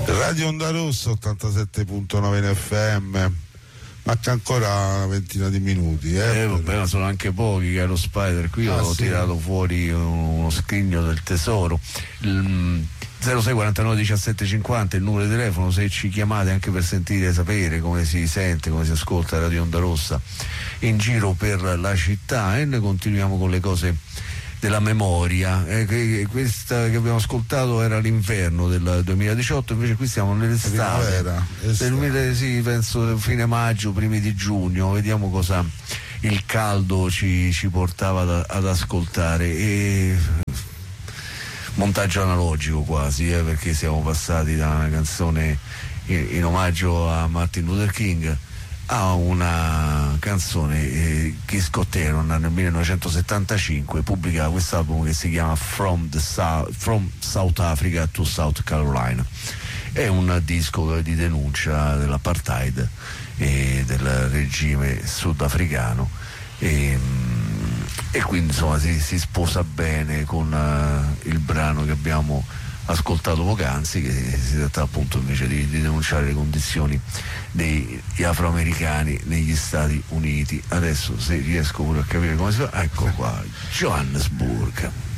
Radio Onda Rossa 87.9 in FM. Manca ancora una ventina di minuti. Vabbè, ma sono anche pochi, caro Spider. Qui ho tirato fuori uno scrigno del tesoro. 06 49 17 50 il numero di telefono, se ci chiamate anche per sentire, sapere come si sente, come si ascolta Radio Onda Rossa in giro per la città. E noi continuiamo con le cose della memoria. Questa che abbiamo ascoltato era l'inverno del 2018, invece qui siamo nell'estate del sì, penso fine maggio, primi di giugno. Vediamo cosa il caldo ci portava ad ascoltare. E montaggio analogico quasi, perché siamo passati da una canzone in omaggio a Martin Luther King a una canzone che Scott Aaron nel 1975 pubblica quest'album che si chiama From South Africa to South Carolina. È un disco di denuncia dell'apartheid e del regime sudafricano, e quindi insomma si sposa bene con il brano che abbiamo ascoltato poc'anzi, che si tratta appunto invece di denunciare le condizioni degli afroamericani negli Stati Uniti. Adesso, se riesco pure a capire come si fa, ecco qua, Johannesburg.